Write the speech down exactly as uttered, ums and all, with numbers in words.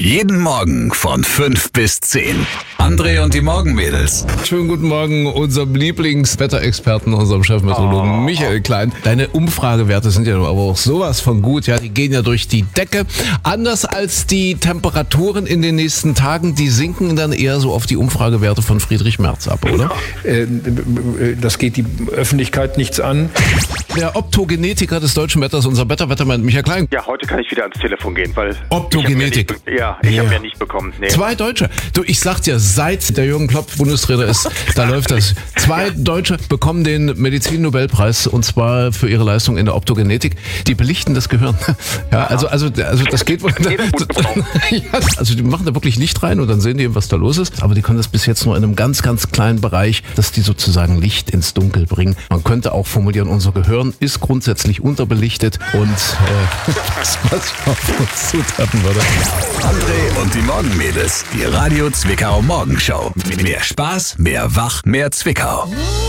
Jeden Morgen von fünf bis zehn. André und die Morgenmädels. Schönen guten Morgen unserem Lieblingswetterexperten, unserem Chefmeteorologen oh. Michael Klein. Deine Umfragewerte sind ja aber auch sowas von gut. Ja, die gehen ja durch die Decke. Anders als die Temperaturen in den nächsten Tagen, die sinken dann eher so auf die Umfragewerte von Friedrich Merz ab, oder? Das geht die Öffentlichkeit nichts an. Der Optogenetiker des deutschen Wetters, unser Wetterwettermann Michael Klein. Ja, heute kann ich wieder ans Telefon gehen, weil... Optogenetik. Ich ja, ich ja. habe ja nicht bekommen. Nee. Zwei Deutsche. Du, ich sag dir, seit der Jürgen Klopp Bundestrainer ist, da läuft das. Zwei Deutsche bekommen den Medizin-Nobelpreis, und zwar für ihre Leistung in der Optogenetik. Die belichten das Gehirn. Ja, also, also, also das geht wohl. Ja, also die machen da wirklich Licht rein und dann sehen die, was da los ist. Aber die können das bis jetzt nur in einem ganz, ganz kleinen Bereich, dass die sozusagen Licht ins Dunkel bringen. Man könnte auch formulieren, unser Gehirn ist grundsätzlich unterbelichtet und äh, was, was auf uns zutreffen würde. André und die Morgenmädels, die Radio Zwickau Morgenshow. Mehr Spaß, mehr Wach, mehr Zwickau.